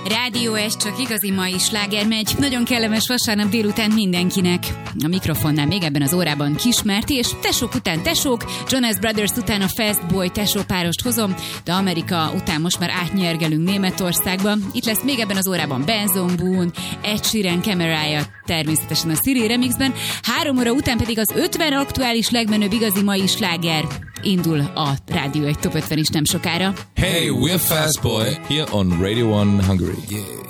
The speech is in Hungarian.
Rádió, ez csak igazi mai sláger megy. Nagyon kellemes vasárnap délután mindenkinek. A mikrofonnál még ebben az órában Kismerti, és tesók után tesók, Jonas Brothers után a Fast Boy tesó párost hozom, de Amerika után most már átnyergelünk Németországba. Itt lesz még ebben az órában Benson Boone, Ed Sheeran kamerája, természetesen a Siri remixben. 3 óra után pedig az 50 aktuális legmenőbb igazi mai sláger. Indul a Rádió egy Top 50 is nem sokára. Hey, we're Fast Boy here on Radio 1 Hungary. Yeah.